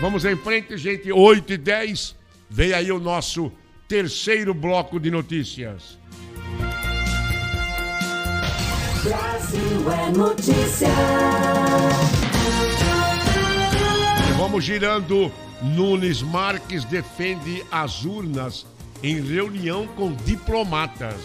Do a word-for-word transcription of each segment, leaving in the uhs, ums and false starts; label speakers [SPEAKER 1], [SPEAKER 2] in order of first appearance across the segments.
[SPEAKER 1] Vamos em frente, gente. oito e dez. Vem aí o nosso terceiro bloco de notícias.
[SPEAKER 2] Brasil é notícia.
[SPEAKER 1] E vamos girando. Nunes Marques defende as urnas em reunião com diplomatas.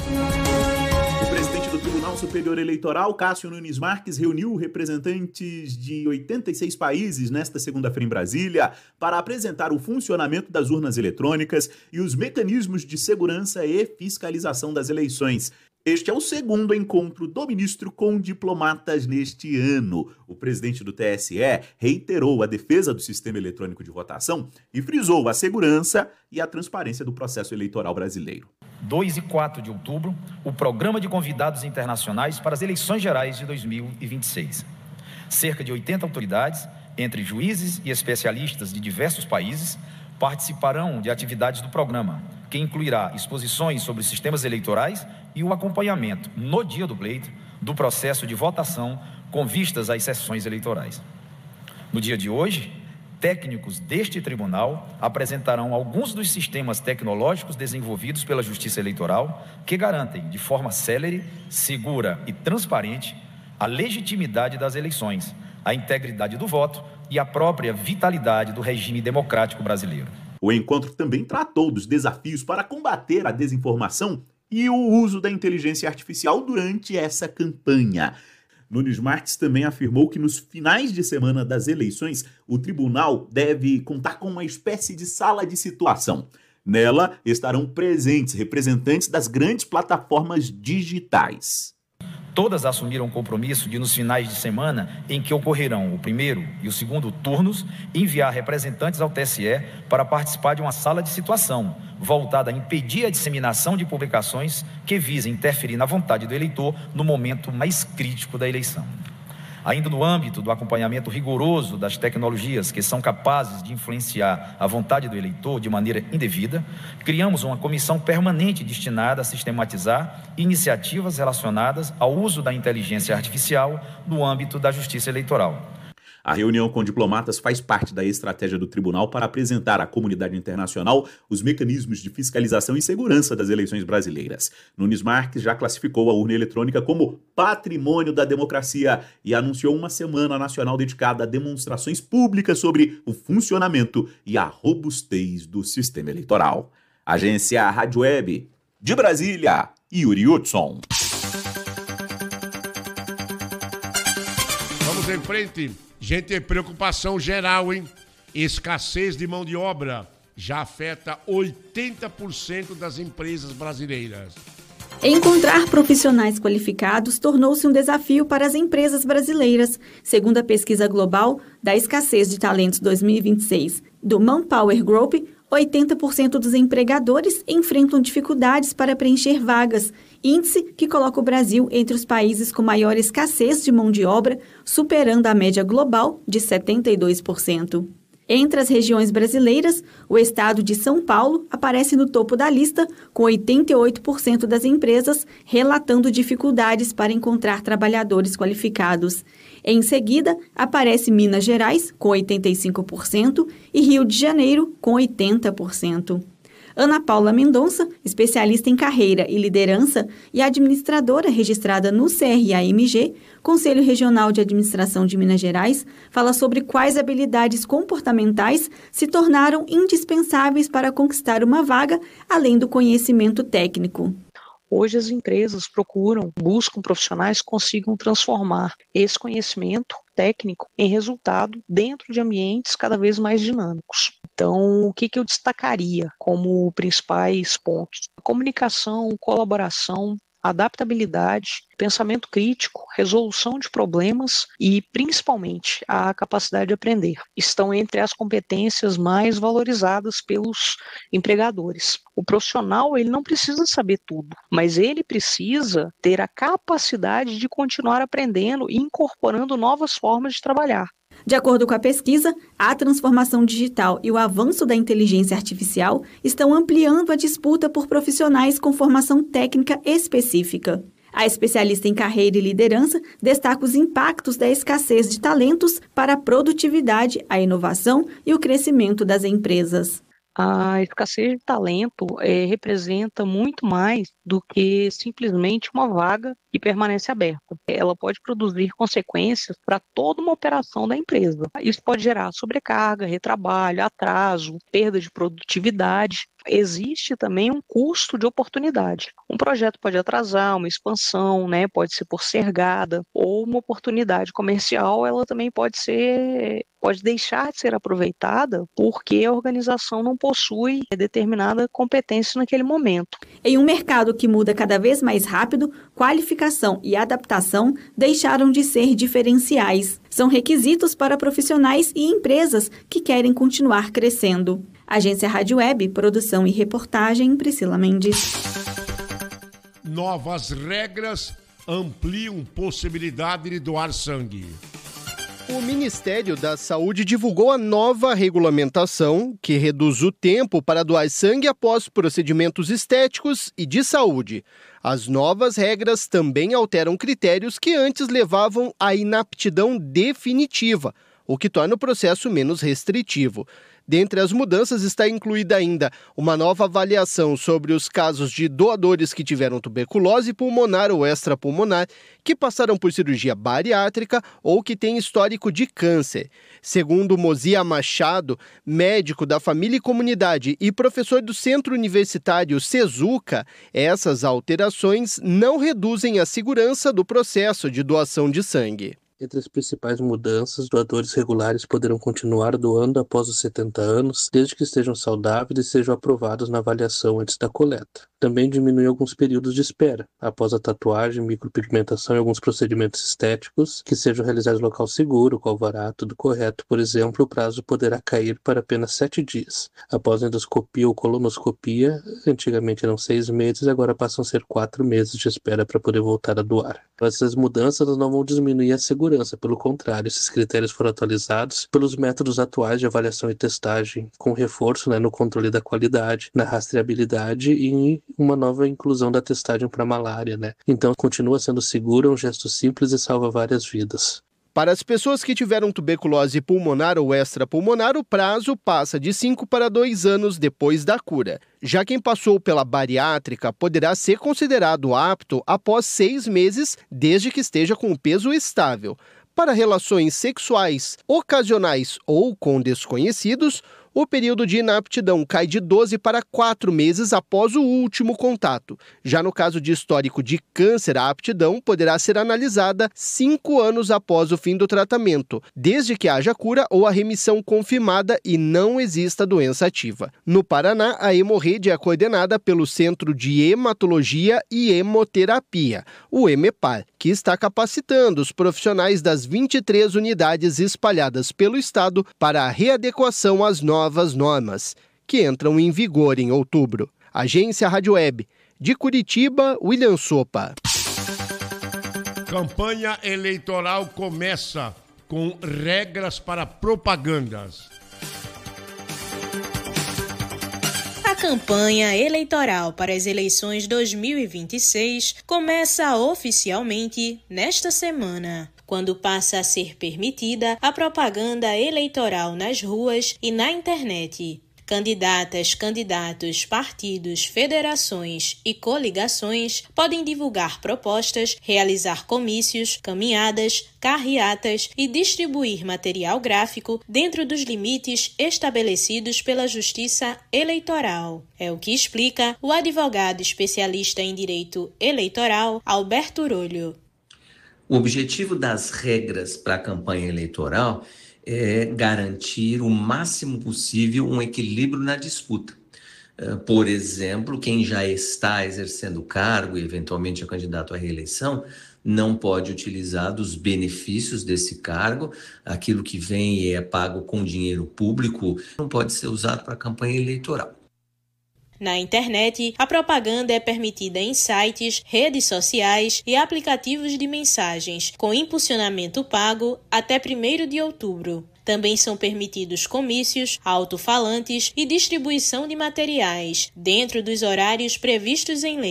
[SPEAKER 3] O presidente do Tribunal Superior Eleitoral, Cássio Nunes Marques, reuniu representantes de oitenta e seis países nesta segunda-feira em Brasília para apresentar o funcionamento das urnas eletrônicas e os mecanismos de segurança e fiscalização das eleições. Este é o segundo encontro do ministro com diplomatas neste ano. O presidente do T S E reiterou a defesa do sistema eletrônico de votação e frisou a segurança e a transparência do processo eleitoral brasileiro.
[SPEAKER 4] dois e quatro de outubro, o Programa de Convidados Internacionais para as Eleições Gerais de dois mil e vinte e seis. Cerca de oitenta autoridades, entre juízes e especialistas de diversos países, participarão de atividades do programa, que incluirá exposições sobre sistemas eleitorais e o acompanhamento, no dia do pleito, do processo de votação com vistas às sessões eleitorais. No dia de hoje, técnicos deste tribunal apresentarão alguns dos sistemas tecnológicos desenvolvidos pela Justiça Eleitoral que garantem, de forma célere, segura e transparente, a legitimidade das eleições, a integridade do voto e a própria vitalidade do regime democrático brasileiro.
[SPEAKER 3] O encontro também tratou dos desafios para combater a desinformação e o uso da inteligência artificial durante essa campanha. Nunes Marques também afirmou que nos finais de semana das eleições, o tribunal deve contar com uma espécie de sala de situação. Nela estarão presentes representantes das grandes plataformas digitais.
[SPEAKER 4] Todas assumiram o compromisso de, nos finais de semana em que ocorrerão o primeiro e o segundo turnos, enviar representantes ao T S E para participar de uma sala de situação, voltada a impedir a disseminação de publicações que visem interferir na vontade do eleitor no momento mais crítico da eleição. Ainda no âmbito do acompanhamento rigoroso das tecnologias que são capazes de influenciar a vontade do eleitor de maneira indevida, criamos uma comissão permanente destinada a sistematizar iniciativas relacionadas ao uso da inteligência artificial no âmbito da justiça eleitoral.
[SPEAKER 3] A reunião com diplomatas faz parte da estratégia do tribunal para apresentar à comunidade internacional os mecanismos de fiscalização e segurança das eleições brasileiras. Nunes Marques já classificou a urna eletrônica como patrimônio da democracia e anunciou uma semana nacional dedicada a demonstrações públicas sobre o funcionamento e a robustez do sistema eleitoral. Agência Rádio Web de Brasília, Yuri Hudson.
[SPEAKER 1] Vamos em frente. Gente, preocupação geral, hein? Escassez de mão de obra já afeta oitenta por cento das empresas brasileiras.
[SPEAKER 5] Encontrar profissionais qualificados tornou-se um desafio para as empresas brasileiras, segundo a pesquisa global da Escassez de Talentos dois mil e vinte e seis do Manpower Group. oitenta por cento dos empregadores enfrentam dificuldades para preencher vagas, índice que coloca o Brasil entre os países com maior escassez de mão de obra, superando a média global de setenta e dois por cento. Entre as regiões brasileiras, o estado de São Paulo aparece no topo da lista, com oitenta e oito por cento das empresas relatando dificuldades para encontrar trabalhadores qualificados. Em seguida, aparece Minas Gerais, com oitenta e cinco por cento, e Rio de Janeiro, com oitenta por cento. Ana Paula Mendonça, especialista em carreira e liderança e administradora registrada no C R A M G, Conselho Regional de Administração de Minas Gerais, fala sobre quais habilidades comportamentais se tornaram indispensáveis para conquistar uma vaga, além do conhecimento técnico.
[SPEAKER 6] Hoje as empresas procuram, buscam profissionais que consigam transformar esse conhecimento técnico em resultado dentro de ambientes cada vez mais dinâmicos. Então, o que, que eu destacaria como principais pontos? Comunicação, colaboração, adaptabilidade, pensamento crítico, resolução de problemas e, principalmente, a capacidade de aprender. Estão entre as competências mais valorizadas pelos empregadores. O profissional, ele não precisa saber tudo, mas ele precisa ter a capacidade de continuar aprendendo e incorporando novas formas de trabalhar.
[SPEAKER 5] De acordo com a pesquisa, a transformação digital e o avanço da inteligência artificial estão ampliando a disputa por profissionais com formação técnica específica. A especialista em carreira e liderança destaca os impactos da escassez de talentos para a produtividade, a inovação e o crescimento das empresas.
[SPEAKER 6] A escassez de talento é, representa muito mais do que simplesmente uma vaga que permanece aberta. Ela pode produzir consequências para toda uma operação da empresa. Isso pode gerar sobrecarga, retrabalho, atraso, perda de produtividade. Existe também um custo de oportunidade. Um projeto pode atrasar, uma expansão, né, pode ser postergada, ou uma oportunidade comercial, ela também pode ser, pode deixar de ser aproveitada porque a organização não possui determinada competência naquele momento.
[SPEAKER 5] Em um mercado que muda cada vez mais rápido, qualificação e adaptação deixaram de ser diferenciais. São requisitos para profissionais e empresas que querem continuar crescendo. Agência Rádio Web, produção e reportagem, Priscila Mendes.
[SPEAKER 1] Novas regras ampliam possibilidade de doar sangue.
[SPEAKER 7] O Ministério da Saúde divulgou a nova regulamentação que reduz o tempo para doar sangue após procedimentos estéticos e de saúde. As novas regras também alteram critérios que antes levavam à inaptidão definitiva, o que torna o processo menos restritivo. Dentre as mudanças está incluída ainda uma nova avaliação sobre os casos de doadores que tiveram tuberculose pulmonar ou extrapulmonar, que passaram por cirurgia bariátrica ou que têm histórico de câncer. Segundo Mozia Machado, médico da Família e Comunidade e professor do Centro Universitário Cezuca, essas alterações não reduzem a segurança do processo de doação de sangue.
[SPEAKER 8] Entre as principais mudanças, doadores regulares poderão continuar doando após os setenta anos, desde que estejam saudáveis e sejam aprovados na avaliação antes da coleta. Também diminui alguns períodos de espera, após a tatuagem, micropigmentação e alguns procedimentos estéticos, que sejam realizados em local seguro, com alvará, tudo correto. Por exemplo, o prazo poderá cair para apenas sete dias. Após a endoscopia ou colonoscopia, antigamente eram seis meses, agora passam a ser quatro meses de espera para poder voltar a doar. Essas mudanças não vão diminuir a segurança, pelo contrário, esses critérios foram atualizados pelos métodos atuais de avaliação e testagem, com reforço né, no controle da qualidade, na rastreabilidade e uma nova inclusão da testagem para malária, né? Então continua sendo seguro, é um gesto simples e salva várias vidas.
[SPEAKER 7] Para as pessoas que tiveram tuberculose pulmonar ou extrapulmonar, o prazo passa de cinco para dois anos depois da cura. Já quem passou pela bariátrica poderá ser considerado apto após seis meses, desde que esteja com o peso estável. Para relações sexuais ocasionais ou com desconhecidos, o período de inaptidão cai de doze para quatro meses após o último contato. Já no caso de histórico de câncer, a aptidão poderá ser analisada cinco anos após o fim do tratamento, desde que haja cura ou a remissão confirmada e não exista doença ativa. No Paraná, a hemorrede é coordenada pelo Centro de Hematologia e Hemoterapia, o EMEPAR, que está capacitando os profissionais das vinte e três unidades espalhadas pelo estado para a readequação às novas novas normas, que entram em vigor em outubro. Agência Rádio Web. De Curitiba, William Sopa.
[SPEAKER 1] Campanha eleitoral começa com regras para propagandas.
[SPEAKER 9] A campanha eleitoral para as eleições dois mil e vinte e seis começa oficialmente nesta semana, quando passa a ser permitida a propaganda eleitoral nas ruas e na internet. Candidatas, candidatos, partidos, federações e coligações podem divulgar propostas, realizar comícios, caminhadas, carreatas e distribuir material gráfico dentro dos limites estabelecidos pela Justiça Eleitoral. É o que explica o advogado especialista em direito eleitoral, Alberto Urolho.
[SPEAKER 10] O objetivo das regras para a campanha eleitoral é garantir o máximo possível um equilíbrio na disputa. Por exemplo, quem já está exercendo o cargo e eventualmente é candidato à reeleição não pode utilizar dos benefícios desse cargo, aquilo que vem e é pago com dinheiro público, não pode ser usado para a campanha eleitoral.
[SPEAKER 9] Na internet, a propaganda é permitida em sites, redes sociais e aplicativos de mensagens, com impulsionamento pago até primeiro de outubro. Também são permitidos comícios, alto-falantes e distribuição de materiais, dentro dos horários previstos em lei.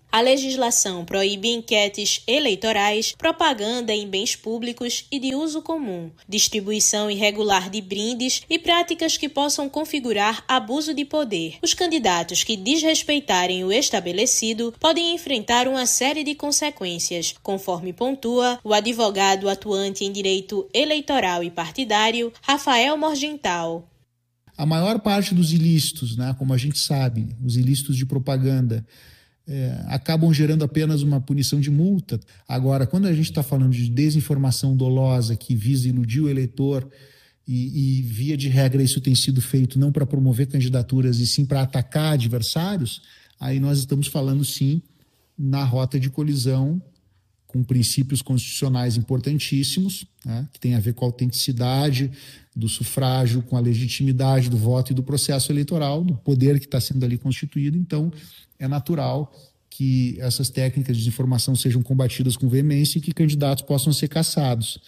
[SPEAKER 9] A legislação proíbe enquetes eleitorais, propaganda em bens públicos e de uso comum, distribuição irregular de brindes e práticas que possam configurar abuso de poder. Os candidatos que desrespeitarem o estabelecido podem enfrentar uma série de consequências, conforme pontua o advogado atuante em direito eleitoral e partidário, Rafael Morgental.
[SPEAKER 11] A maior parte dos ilícitos, né, como a gente sabe, os ilícitos de propaganda, É, acabam gerando apenas uma punição de multa. Agora, quando a gente está falando de desinformação dolosa que visa iludir o eleitor e, e, via de regra, isso tem sido feito não para promover candidaturas e sim para atacar adversários, aí nós estamos falando, sim, na rota de colisão com princípios constitucionais importantíssimos, né, que tem a ver com a autenticidade do sufrágio, com a legitimidade do voto e do processo eleitoral, do poder que está sendo ali constituído. Então, é natural que essas técnicas de desinformação sejam combatidas com veemência e que candidatos possam ser cassados.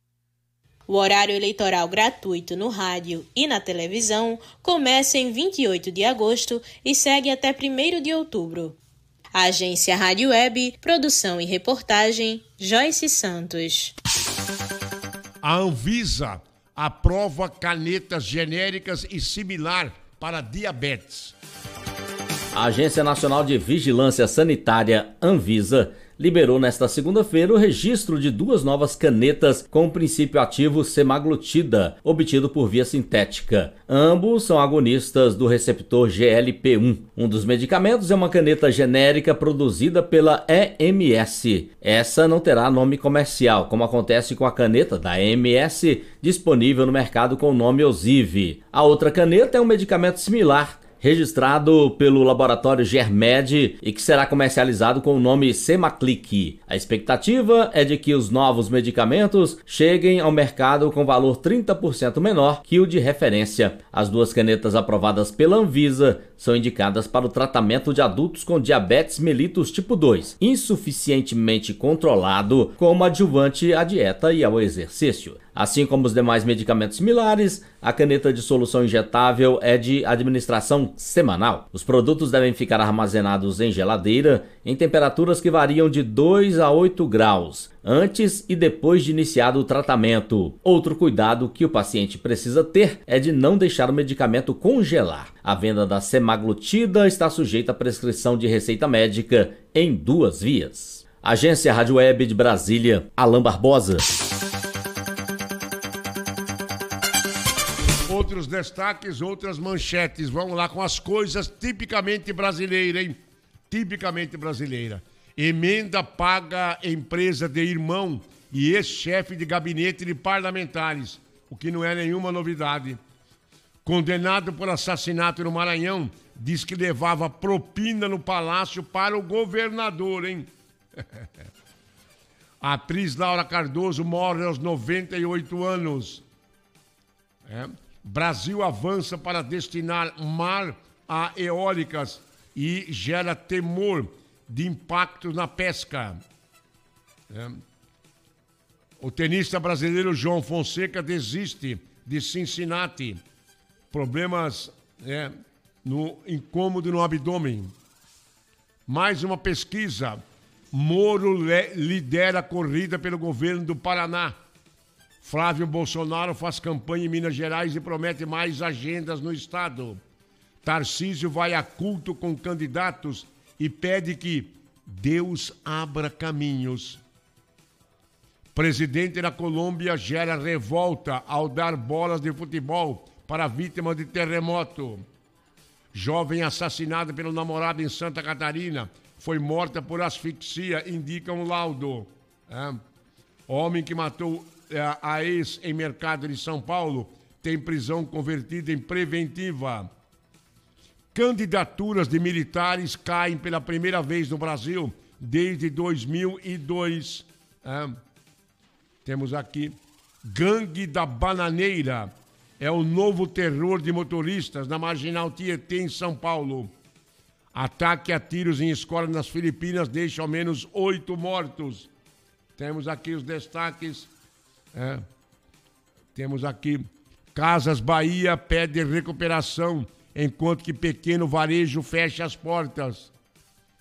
[SPEAKER 9] O horário eleitoral gratuito no rádio e na televisão começa em vinte e oito de agosto e segue até primeiro de outubro. A agência Rádio Web, produção e reportagem, Joyce Santos.
[SPEAKER 1] A Anvisa aprova canetas genéricas e similar para diabetes.
[SPEAKER 12] A Agência Nacional de Vigilância Sanitária, Anvisa, liberou nesta segunda-feira o registro de duas novas canetas com o princípio ativo semaglutida, obtido por via sintética. Ambos são agonistas do receptor G L P um. Um dos medicamentos é uma caneta genérica produzida pela E M S. Essa não terá nome comercial, como acontece com a caneta da E M S, disponível no mercado com o nome Osive. A outra caneta é um medicamento similar, registrado pelo laboratório Germed e que será comercializado com o nome Semaclic. A expectativa é de que os novos medicamentos cheguem ao mercado com valor trinta por cento menor que o de referência. As duas canetas aprovadas pela Anvisa são indicadas para o tratamento de adultos com diabetes mellitus tipo dois, insuficientemente controlado, como adjuvante à dieta e ao exercício. Assim como os demais medicamentos similares, a caneta de solução injetável é de administração semanal. Os produtos devem ficar armazenados em geladeira em temperaturas que variam de dois a oito graus, antes e depois de iniciado o tratamento. Outro cuidado que o paciente precisa ter é de não deixar o medicamento congelar. A venda da semaglutida está sujeita à prescrição de receita médica em duas vias. Agência Rádio Web de Brasília, Alain Barbosa.
[SPEAKER 1] Outros destaques, outras manchetes. Vamos lá com as coisas tipicamente brasileiras, hein? Tipicamente brasileira. Emenda paga empresa de irmão e ex-chefe de gabinete de parlamentares, o que não é nenhuma novidade. Condenado por assassinato no Maranhão, diz que levava propina no palácio para o governador, hein? A atriz Laura Cardoso morre aos noventa e oito anos. É. Brasil avança para destinar mar a eólicas e gera temor de impacto na pesca. É. O tenista brasileiro João Fonseca desiste de Cincinnati. Problemas é, no incômodo no abdômen. Mais uma pesquisa. Moro lidera a corrida pelo governo do Paraná. Flávio Bolsonaro faz campanha em Minas Gerais e promete mais agendas no estado. Tarcísio vai a culto com candidatos e pede que Deus abra caminhos. Presidente da Colômbia gera revolta ao dar bolas de futebol para vítima de terremoto. Jovem assassinada pelo namorado em Santa Catarina foi morta por asfixia, indica um laudo. É. Homem que matou a ex em Mercado de São Paulo tem prisão convertida em preventiva. Candidaturas de militares caem pela primeira vez no Brasil desde dois mil e dois. É. Temos aqui Gangue da Bananeira. É o novo terror de motoristas na Marginal Tietê, em São Paulo. Ataque a tiros em escola nas Filipinas deixa ao menos oito mortos. Temos aqui os destaques. É. Temos aqui Casas Bahia pede recuperação, enquanto que pequeno varejo fecha as portas.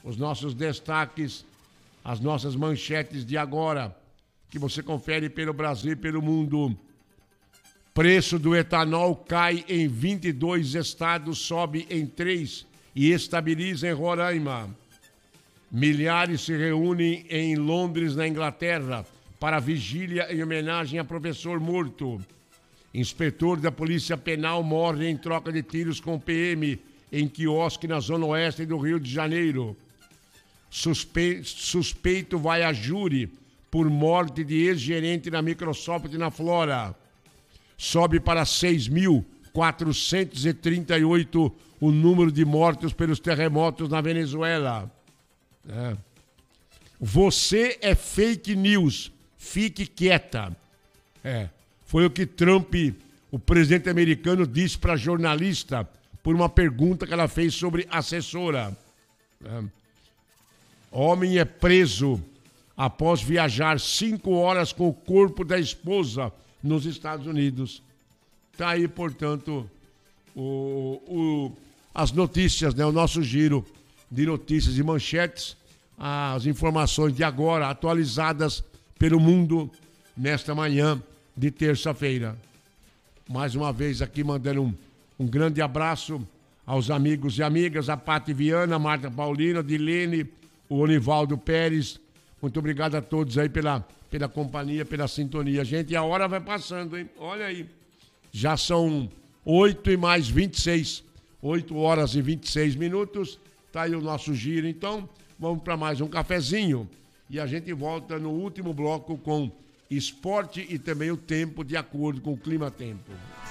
[SPEAKER 1] os nossos destaques, as nossas manchetes de agora, que você confere pelo Brasil e pelo mundo. Preço do etanol cai em vinte e dois estados, sobe em três e estabiliza em Roraima. Milhares se reúnem em Londres, na Inglaterra, para vigília em homenagem a professor morto. Inspetor da Polícia Penal morre em troca de tiros com P M em quiosque na zona oeste do Rio de Janeiro. Suspe... Suspeito vai a júri por morte de ex-gerente da Microsoft na Flórida. Sobe para seis mil quatrocentos e trinta e oito o número de mortos pelos terremotos na Venezuela. É. Você é fake news, fique quieta. É. Foi o que Trump, o presidente americano, disse para a jornalista por uma pergunta que ela fez sobre assessora. É. Homem é preso após viajar cinco horas com o corpo da esposa nos Estados Unidos. Está aí, portanto, o, o, as notícias, né? O nosso giro de notícias e manchetes, as informações de agora atualizadas pelo mundo nesta manhã de terça-feira. Mais uma vez aqui mandando um, um grande abraço aos amigos e amigas, a Pati Viana, a Marta Paulina, a Dilene, o Onivaldo Pérez. Muito obrigado a todos aí pela, pela companhia, pela sintonia. Gente, e a hora vai passando, hein? Olha aí. Já são oito e mais vinte e seis. oito horas e vinte e seis minutos. Tá aí o nosso giro. Então, vamos para mais um cafezinho. E a gente volta no último bloco com esporte e também o tempo, de acordo com o clima-tempo.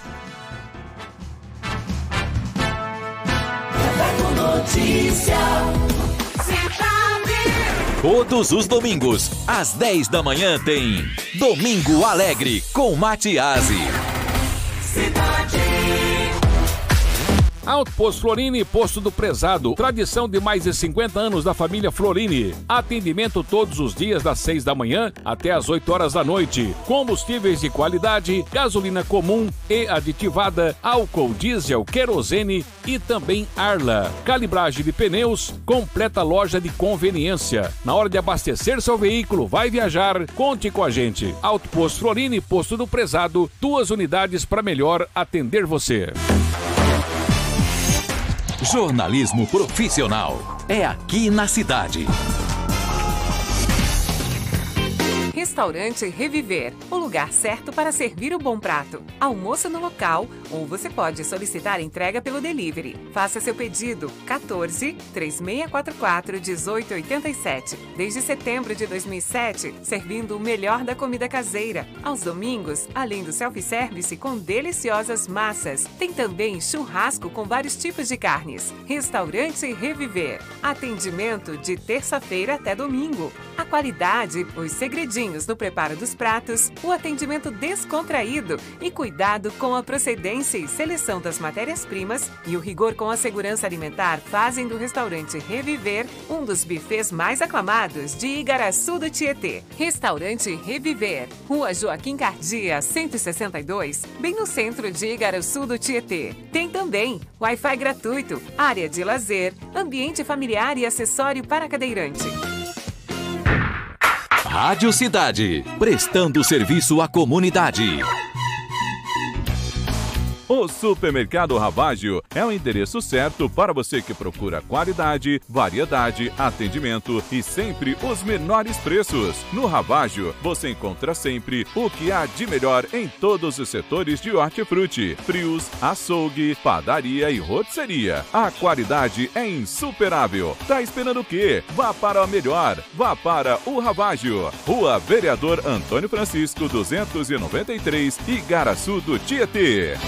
[SPEAKER 2] Notícia.
[SPEAKER 13] Todos os domingos, às dez da manhã, tem Domingo Alegre com Matiasi.
[SPEAKER 2] Cidade.
[SPEAKER 14] Alto Posto Florini, Posto do Prezado. Tradição de mais de cinquenta anos da família Florini. Atendimento todos os dias das seis da manhã até as oito horas da noite. Combustíveis de qualidade, gasolina comum e aditivada, álcool, diesel, querosene e também Arla. Calibragem de pneus, completa loja de conveniência. Na hora de abastecer seu veículo, vai viajar, conte com a gente. Alto Posto Florini, Posto do Prezado. Duas unidades para melhor atender você.
[SPEAKER 13] Jornalismo profissional é aqui na cidade.
[SPEAKER 15] Restaurante Reviver, o lugar certo para servir o bom prato. Almoço no local, ou você pode solicitar entrega pelo delivery. Faça seu pedido quatorze, três seis quatro quatro, um oito oito sete. Desde setembro de dois mil e sete, servindo o melhor da comida caseira. Aos domingos, além do self-service com deliciosas massas, tem também churrasco com vários tipos de carnes. Restaurante Reviver. Atendimento de terça-feira até domingo. A qualidade, os segredinhos no preparo dos pratos, o atendimento descontraído e cuidado com a procedência e seleção das matérias-primas e o rigor com a segurança alimentar fazem do restaurante Reviver um dos bufês mais aclamados de Igaraçu do Tietê. Restaurante Reviver, Rua Joaquim Cardia, cento e sessenta e dois, bem no centro de Igaraçu do Tietê. Tem também Wi-Fi gratuito, área de lazer, ambiente familiar e acessório para cadeirante.
[SPEAKER 13] Rádio Cidade, prestando serviço à comunidade.
[SPEAKER 16] O Supermercado Ravaggio é o endereço certo para você que procura qualidade, variedade, atendimento e sempre os menores preços. No Ravaggio, você encontra sempre o que há de melhor em todos os setores de hortifruti, frios, açougue, padaria e rotisseria. A qualidade é insuperável. Tá esperando o quê? Vá para a melhor. Vá para o Ravaggio. Rua Vereador Antônio Francisco, duzentos e noventa e três, Igaraçu do Tietê.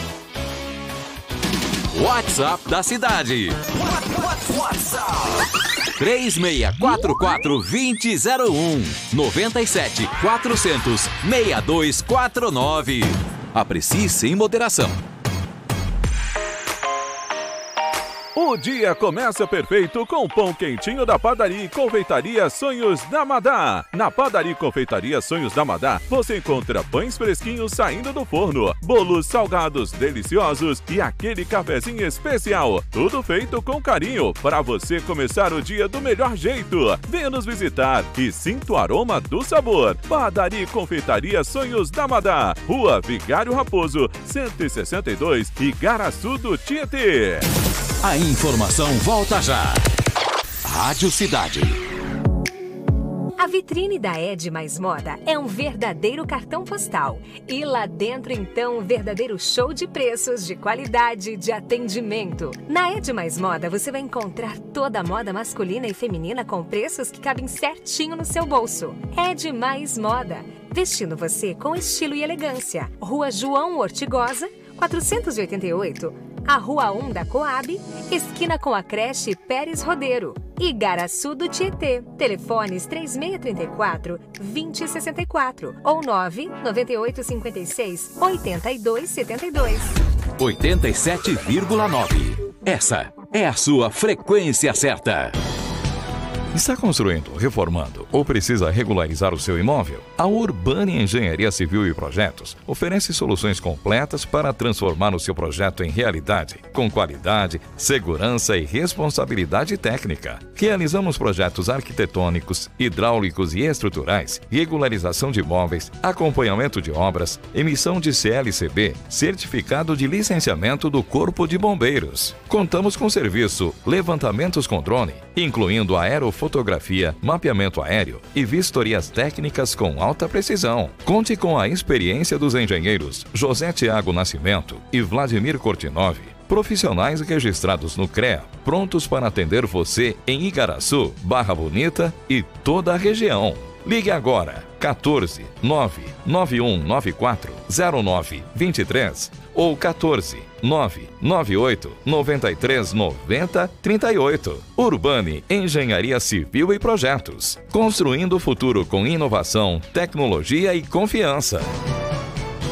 [SPEAKER 13] WhatsApp da cidade.
[SPEAKER 2] WhatsApp.
[SPEAKER 13] três seis quatro quatro, dois zero zero um, nove sete quatro zero zero, seis dois quatro nove. Aprecie sem moderação.
[SPEAKER 16] O O dia começa perfeito com o pão quentinho da Padaria e Confeitaria Sonhos da Madá. Na Padaria e Confeitaria Sonhos da Madá, você encontra pães fresquinhos saindo do forno, bolos salgados deliciosos e aquele cafezinho especial. Tudo feito com carinho para você começar o dia do melhor jeito. Venha nos visitar e sinta o aroma do sabor. Padaria e Confeitaria Sonhos da Madá, Rua Vigário Raposo, cento e sessenta e dois, Igaraçu do Tietê.
[SPEAKER 13] A informação volta já. Rádio Cidade.
[SPEAKER 17] A vitrine da Ed Mais Moda é um verdadeiro cartão postal. E lá dentro, então, um verdadeiro show de preços, de qualidade, de atendimento. Na Ed Mais Moda, você vai encontrar toda a moda masculina e feminina com preços que cabem certinho no seu bolso. Ed Mais Moda, vestindo você com estilo e elegância. Rua João Ortigosa, quatrocentos e oitenta e oito, a Rua um da Coab, esquina com a creche Pérez Rodeiro, Igaraçu do Tietê. Telefones três seis três quatro, dois zero seis quatro ou nove nove oito cinco seis, oito dois sete dois.
[SPEAKER 13] oitenta e sete vírgula nove. Essa é a sua frequência certa.
[SPEAKER 18] Está construindo, reformando ou precisa regularizar o seu imóvel? A Urbani Engenharia Civil e Projetos oferece soluções completas para transformar o seu projeto em realidade, com qualidade, segurança e responsabilidade técnica. Realizamos projetos arquitetônicos, hidráulicos e estruturais, regularização de imóveis, acompanhamento de obras, emissão de C L C B, certificado de licenciamento do Corpo de Bombeiros. Contamos com serviço levantamentos com drone, incluindo aerofotografia, mapeamento aéreo e vistorias técnicas com alta precisão. Conte com a experiência dos engenheiros José Tiago Nascimento e Vladimir Kortinov, profissionais registrados no C R E A, prontos para atender você em Igaraçu, Barra Bonita e toda a região. Ligue agora, quatorze, nove nove um nove quatro, zero nove dois três ou quatorze, nove nove oito nove três nove zero três oito. Urbani Engenharia Civil e Projetos. Construindo o futuro com inovação, tecnologia e confiança.